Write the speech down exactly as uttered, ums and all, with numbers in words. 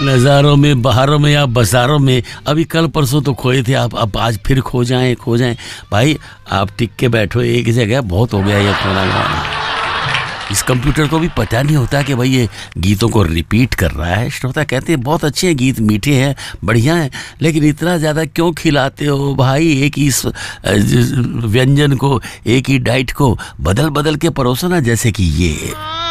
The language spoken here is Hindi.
नज़ारों में, बहारों में या बाजारों में। अभी कल परसों तो खोए थे आप, अब आज फिर खो जाएं खो जाएं भाई आप टिक के बैठो एक जगह, बहुत हो गया ये खोना गाना। इस कंप्यूटर को भी पता नहीं होता कि भाई ये गीतों को रिपीट कर रहा है। श्रोता कहते हैं बहुत अच्छे हैं गीत, मीठे हैं, बढ़िया हैं, लेकिन इतना ज़्यादा क्यों खिलाते हो भाई? एक ही व्यंजन को, एक ही डाइट को बदल बदल के परोसो ना, जैसे कि ये